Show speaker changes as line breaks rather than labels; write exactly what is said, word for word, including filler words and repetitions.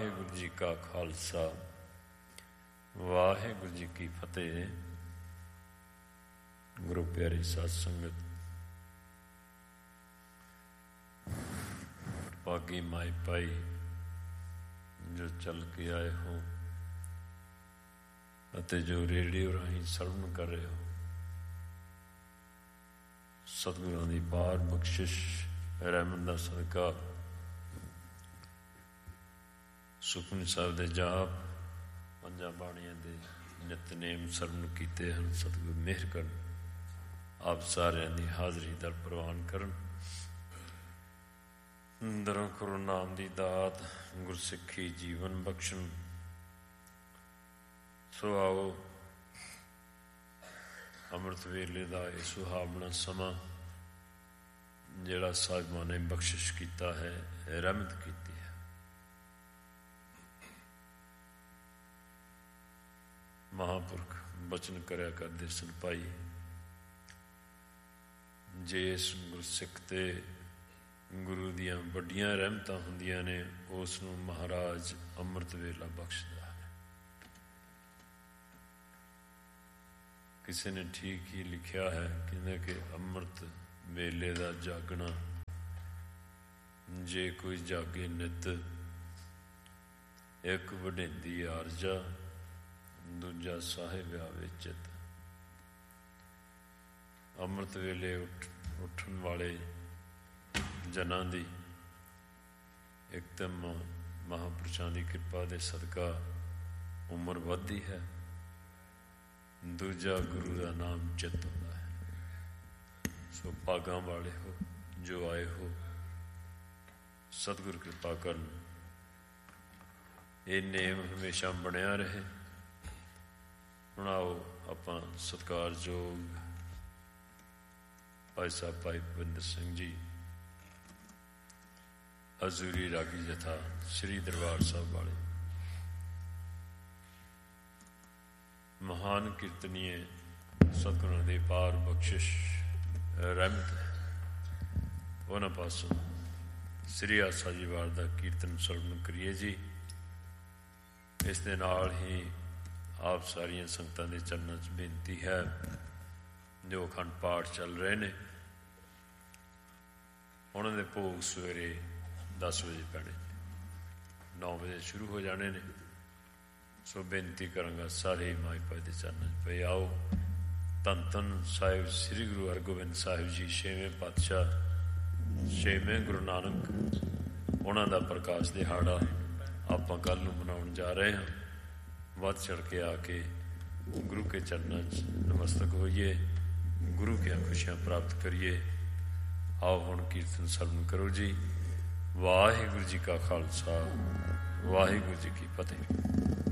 ਵਾਹਿਗੁਰੂ ਜੀ ਕਾ ਖਾਲਸਾ, ਵਾਹਿਗੁਰੂ ਜੀ ਕੀ ਫਤਿਹ। ਗੁਰੂ ਪਿਆਰੀ ਸਾਧ ਸੰਗਤ, ਭਾਗੀ ਮਾਈ ਭਾਈ ਜੋ ਚੱਲ ਕੇ ਆਏ ਹੋ ਅਤੇ ਜੋ ਰੇਡੀਓ ਰਾਹੀਂ ਸਰਵਣ ਕਰ ਰਹੇ ਹੋ, ਸਤਿਗੁਰਾਂ ਦੀ ਪਾਰ ਬਖਸ਼ਿਸ਼ ਰਹਿਮਤ ਦਾ ਸਦਕਾ ਸੁਖਮਨੀ ਸਾਹਿਬ ਦੇ ਜਾਪ, ਪੰਜਾਂ ਬਾਣੀਆਂ ਦੇ ਨਿਤਨੇਮ ਸਰਵਣ ਕੀਤੇ ਹਨ। ਸਤਿਗੁਰ ਮਿਹਰ ਕਰਨ, ਆਪ ਸਾਰਿਆਂ ਦੀ ਹਾਜ਼ਰੀ ਦਰ ਪ੍ਰਵਾਨ ਕਰਨ। ਦਰੋਂ ਕਰੋ ਨਾਮ ਦੀ ਦਾਤ, ਗੁਰਸਿੱਖੀ ਜੀਵਨ ਬਖਸ਼ਣ। ਸੋ ਆਓ, ਅੰਮ੍ਰਿਤ ਵੇਲੇ ਦਾ ਇਹ ਸੁਹਾਵਣਾ ਸਮਾਂ ਜਿਹੜਾ ਸਾਹਿਬਾਂ ਨੇ ਬਖਸ਼ਿਸ਼ ਕੀਤਾ ਹੈ, ਰਹਿਮਤ ਕੀਤੀ ਹੈ। ਮਹਾਂਪੁਰਖ ਬਚਨ ਕਰਿਆ ਕਰਦੇ ਸਨ, ਭਾਈ ਜੇ ਇਸ ਗੁਰਸਿੱਖ ਤੇ ਗੁਰੂ ਦੀਆਂ ਵੱਡੀਆਂ ਰਹਿਮਤਾਂ ਹੁੰਦੀਆਂ ਨੇ, ਉਸ ਨੂੰ ਮਹਾਰਾਜ ਅੰਮ੍ਰਿਤ ਵੇਲਾ ਬਖਸ਼ਦਾ ਹੈ। ਕਿਸੇ ਨੇ ਠੀਕ ਹੀ ਲਿਖਿਆ ਹੈ, ਕਹਿੰਦੇ ਕਿ ਅੰਮ੍ਰਿਤ ਵੇਲੇ ਦਾ ਜਾਗਣਾ, ਜੇ ਕੋਈ ਜਾਗੇ ਨਿਤ, ਇੱਕ ਵਡੇਂਦੀ ਆਰਜਾ, ਦੂਜਾ ਸਾਹਿਬ ਆਵੇ ਚਿਤ। ਅੰਮ੍ਰਿਤ ਵੇਲੇ ਉੱਠ ਉੱਠਣ ਵਾਲੇ ਜਨਾਂ ਦੀ ਇੱਕ ਤਾਂ ਮਹਾਂਪੁਰਸ਼ਾਂ ਦੀ ਕਿਰਪਾ ਦੇ ਸਦਕਾ ਉਮਰ ਵੱਧਦੀ ਹੈ, ਦੂਜਾ ਗੁਰੂ ਦਾ ਨਾਮ ਚਿੱਤ ਹੁੰਦਾ ਹੈ। ਸੋ ਭਾਗਾਂ ਵਾਲੇ ਹੋ ਜੋ ਆਏ ਹੋ, ਸਤਿਗੁਰ ਕਿਰਪਾ ਕਰਨ, ਇਹ ਨੇਮ ਹਮੇਸ਼ਾ ਬਣਿਆ ਰਹੇ। ਹੁਣ ਆਓ ਆਪਾਂ ਸਤਿਕਾਰਯੋਗ ਭਾਈ ਸਾਹਿਬ ਭਾਈ ਭੁਪਿੰਦਰ ਸਿੰਘ ਜੀ, ਹਜ਼ੂਰੀ ਰਾਗੀ ਜਥਾ ਸ੍ਰੀ ਦਰਬਾਰ ਸਾਹਿਬ ਵਾਲੇ, ਮਹਾਨ ਕੀਰਤਨੀਏ, ਸਤਿਗੁਰਾਂ ਦੀ ਪਾਰ ਬਖਸ਼ਿਸ਼ ਰਹਿਮਤ, ਉਹਨਾਂ ਪਾਸੋਂ ਸ੍ਰੀ ਆਸਾ ਜੀ ਵਾਰ ਦਾ ਕੀਰਤਨ ਸਰਵਣ ਕਰੀਏ ਜੀ। ਇਸ ਦੇ ਨਾਲ ਹੀ ਆਪ ਸਾਰੀਆਂ ਸੰਗਤਾਂ ਦੇ ਚਰਨਾਂ 'ਚ ਬੇਨਤੀ ਹੈ, ਜੋ ਅਖੰਡ ਪਾਠ ਚੱਲ ਰਹੇ ਨੇ, ਉਹਨਾਂ ਦੇ ਭੋਗ ਸਵੇਰੇ ਦਸ ਵਜੇ ਪੈਣੇ, ਨੌ ਵਜੇ ਸ਼ੁਰੂ ਹੋ ਜਾਣੇ ਨੇ। ਸੋ ਬੇਨਤੀ ਕਰਾਂਗਾ ਸਾਰੇ ਮਾਈ ਭਾਈ ਦੇ ਚਰਨਾਂ 'ਚ ਪਏ ਆਓ। ਧੰਨ ਧੰਨ ਸਾਹਿਬ ਸ੍ਰੀ ਗੁਰੂ ਹਰਗੋਬਿੰਦ ਸਾਹਿਬ ਜੀ, ਛੇਵੇਂ ਪਾਤਸ਼ਾਹ, ਛੇਵੇਂ ਗੁਰੂ ਨਾਨਕ, ਉਹਨਾਂ ਦਾ ਪ੍ਰਕਾਸ਼ ਦਿਹਾੜਾ ਆਪਾਂ ਕੱਲ੍ਹ ਨੂੰ ਮਨਾਉਣ ਜਾ ਰਹੇ ਹਾਂ। ਵੱਧ ਚੜ੍ਹ ਕੇ ਆ ਕੇ ਗੁਰੂ ਕੇ ਚਰਨਾਂ 'ਚ ਨਮਸਤਕ ਹੋਈਏ, ਗੁਰੂ ਦੀਆਂ ਖੁਸ਼ੀਆਂ ਪ੍ਰਾਪਤ ਕਰੀਏ। ਆਓ ਹੁਣ ਕੀਰਤਨ ਸਰਵਣ ਕਰੋ ਜੀ। ਵਾਹਿਗੁਰੂ ਜੀ ਕਾ ਖਾਲਸਾ, ਵਾਹਿਗੁਰੂ ਜੀ ਕੀ ਫਤਿਹ।